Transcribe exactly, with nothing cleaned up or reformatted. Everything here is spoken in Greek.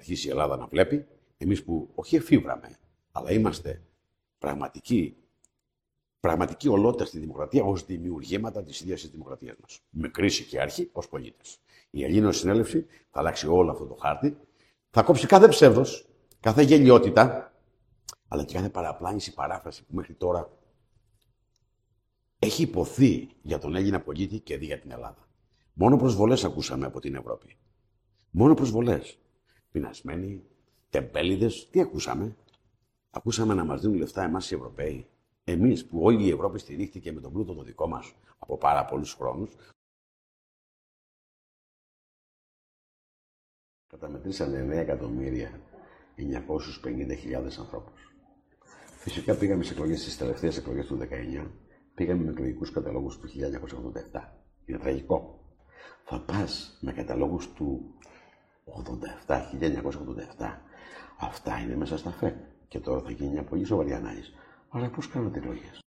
αρχίσει η Ελλάδα να βλέπει, εμείς που όχι εφήβραμε, αλλά είμαστε πραγματικοί, πραγματικοί ολότητα στη δημοκρατία ως δημιουργήματα της ίδιας της δημοκρατίας μας. Με κρίση και αρχή ως πολίτες. Η Ελλήνος Συνέλευση θα αλλάξει όλο αυτό το χάρτη, θα κόψει κάθε ψεύδος, κάθε γελιότητα, αλλά και κάθε παραπλάνηση, παράφραση που μέχρι τώρα έχει υποθεί για τον Έλληνα πολίτη και δει για την Ελλάδα. Μόνο προσβολές ακούσαμε από την Ευρώπη. Μόνο προσβολές. Πεινασμένοι, τεμπέληδες, τι ακούσαμε? Ακούσαμε να μας δίνουν λεφτά εμάς οι Ευρωπαίοι. Εμείς που όλη η Ευρώπη στηρίχθηκε με τον πλούτο το δικό μας από πάρα πολλούς χρόνους. Καταμετρήσανε εννέα εκατομμύρια εννιακόσιες πενήντα χιλιάδες ανθρώπους. Φυσικά πήγαμε σε εκλογές, στις τελευταίες εκλογές του δεκαεννιά. Πήγαμε με εκλογικούς καταλόγους του χίλια εννιακόσια ογδόντα επτά. Είναι τραγικό. Θα πας με καταλόγους του ογδόντα επτά, χίλια εννιακόσια ογδόντα επτά. Αυτά είναι μέσα στα ΦΕΚ. Και τώρα θα γίνει μια πολύ σοβαρή ανάλυση. Αλλά πώς κάνατε εκλογές?